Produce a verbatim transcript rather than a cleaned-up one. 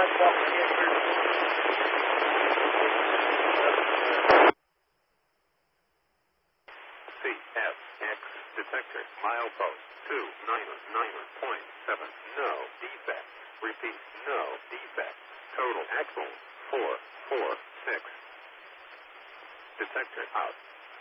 C F X detector, milepost two nine nine point seven, no defect. Repeat, no defect. Total axle four four six. Detector out.